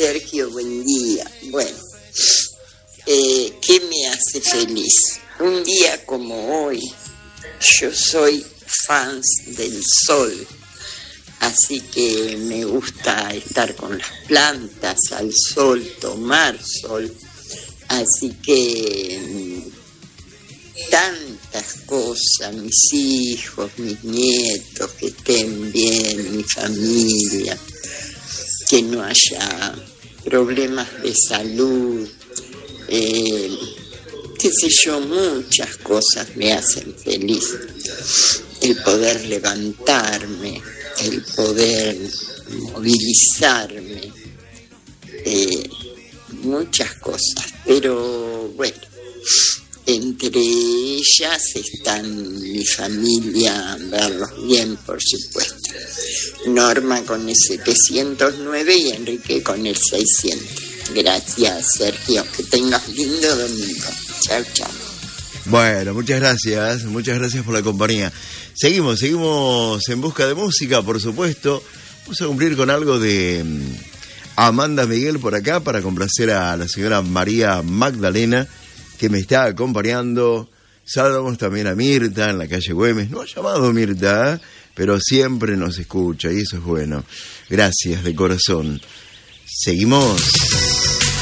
Sergio, buen día. Bueno, ¿qué me hace feliz? Un día como hoy, yo soy fans del sol, así que me gusta estar con las plantas, al sol, tomar sol, así que tantas cosas, mis hijos, mis nietos, que estén bien, mi familia, que no haya problemas de salud, qué sé yo, muchas cosas me hacen feliz. El poder levantarme, el poder movilizarme, muchas cosas, pero bueno, entre ellas están mi familia, verlos bien, por supuesto. Norma con el 709 y Enrique con el 600. Gracias, Sergio. Que tengas lindo domingo. Chao, chao. Bueno, muchas gracias por la compañía. Seguimos en busca de música, por supuesto. Vamos a cumplir con algo de Amanda Miguel por acá para complacer a la señora María Magdalena, que me está acompañando. Saludamos también a Mirta en la calle Güemes. No ha llamado Mirta, pero siempre nos escucha y eso es bueno. Gracias de corazón. Seguimos.